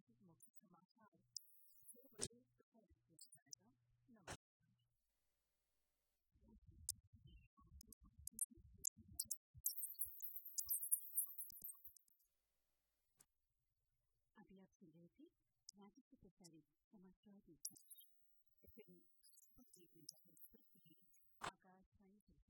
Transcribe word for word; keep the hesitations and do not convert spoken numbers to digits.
प्रादेशिक मुख्य समाचार से बड़े प्रसारित किया जाएगा। नमस्कार। अभी आप सुन रहे थे राज्य से प्रसारित समाचार। आकाशवाणी